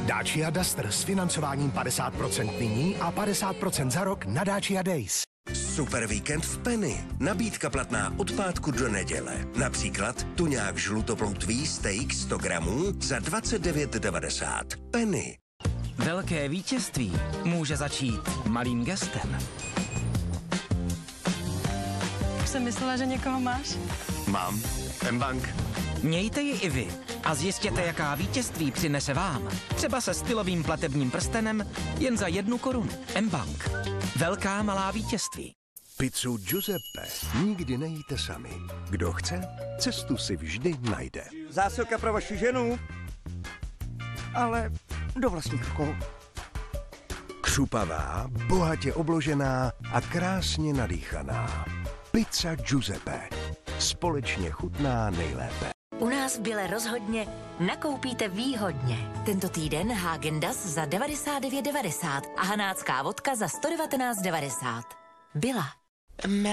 Dacia Duster s financováním 50% nyní a 50% za rok na Dacia Days. Super víkend v Penny. Nabídka platná od pátku do neděle. Například tuňák žlutoploutvý steak 100 gramů za 29,90. Penny. Velké vítězství může začít malým gestem. Už jsem myslela, že někoho máš. Mám. mBank. Mějte ji i vy a zjistěte, jaká vítězství přinese vám. Třeba se stylovým platebním prstenem jen za 1 korunu. mBank. Velká malá vítězství. Pizzu Giuseppe nikdy nejíte sami. Kdo chce, cestu si vždy najde. Zásilka pro vaši ženu, ale do vlastních rukou. Křupavá, bohatě obložená a krásně nadýchaná. Pizza Giuseppe. Společně chutná nejlépe. U nás v Bile rozhodně nakoupíte výhodně. Tento týden Häagen-Dazs za 99,90 a hanácká vodka za 119,90. Bila.